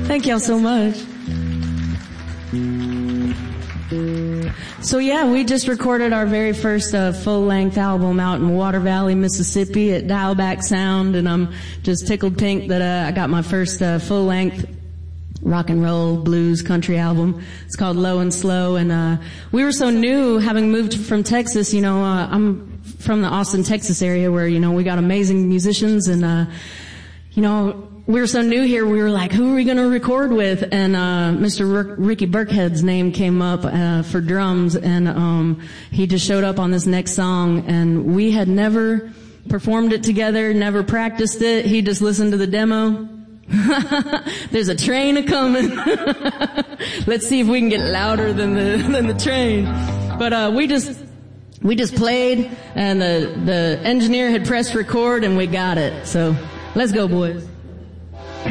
Thank y'all so much. So yeah, we just recorded our very first full-length album out in Water Valley, Mississippi at Dialback Sound, and I'm just tickled pink that I got my first full-length rock and roll, blues, country album. It's called Low and Slow, and we were so new, having moved from Texas, you know, I'm from the Austin, Texas area where, you know, we got amazing musicians, and you know, we were so new here, we were like, who are we going to record with? And Mr. Ricky Burkhead's name came up for drums, and he just showed up on this next song, and we had never performed it together, never practiced it. He just listened to the demo. There's a train a-coming. Let's see if we can get louder than the train. But we just played, and the engineer had pressed record, and we got it. So let's go, boys.